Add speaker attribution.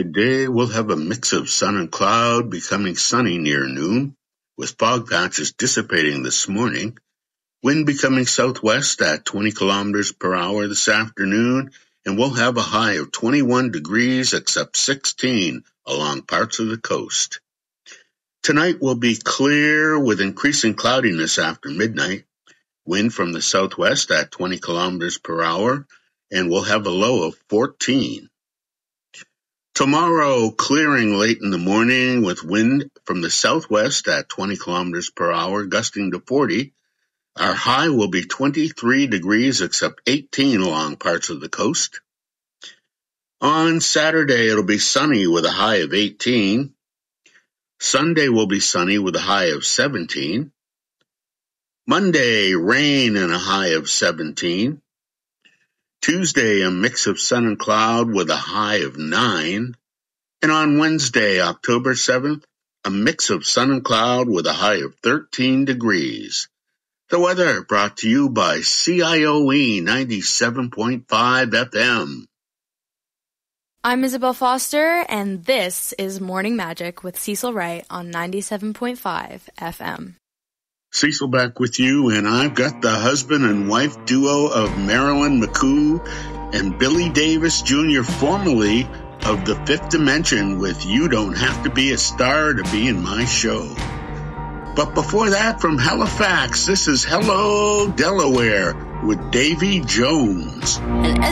Speaker 1: Today we'll have a mix of sun and cloud, becoming sunny near noon, with fog patches dissipating this morning. Wind becoming southwest at 20 kilometers per hour this afternoon, and we'll have a high of 21 degrees except 16 along parts of the coast. Tonight will be clear with increasing cloudiness after midnight. Wind from the southwest at 20 kilometers per hour, and we'll have a low of 14. Tomorrow, clearing late in the morning with wind from the southwest at 20 kilometers per hour, gusting to 40. Our high will be 23 degrees except 18 along parts of the coast. On Saturday, it'll be sunny with a high of 18. Sunday will be sunny with a high of 17. Monday, rain and a high of 17. Tuesday, a mix of sun and cloud with a high of 9. And on Wednesday, October 7th, a mix of sun and cloud with a high of 13 degrees. The weather brought to you by CIOE 97.5 FM.
Speaker 2: I'm Isabel Foster, and this is Morning Magic with Cecil Wright on 97.5 FM.
Speaker 1: Cecil back with you, and I've got the husband and wife duo of Marilyn McCoo and Billy Davis Jr., formerly of The Fifth Dimension, with You Don't Have to Be a Star to Be in My Show. But before that, from Halifax, this is Hello, Delaware with Davy Jones.